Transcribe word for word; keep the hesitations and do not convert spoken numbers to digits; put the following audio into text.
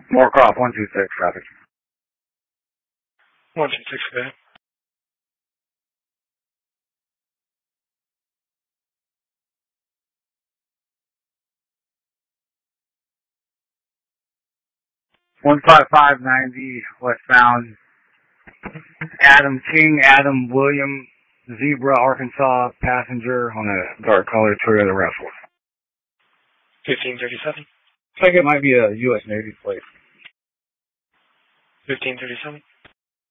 Moorcroft, one two six, traffic. one two six, okay. one five five ninety westbound. Adam King, Adam William, Zebra, Arkansas, passenger on a dark colored Toyota RAV four. fifteen thirty-seven. I think it might be a U S Navy plate. fifteen thirty-seven.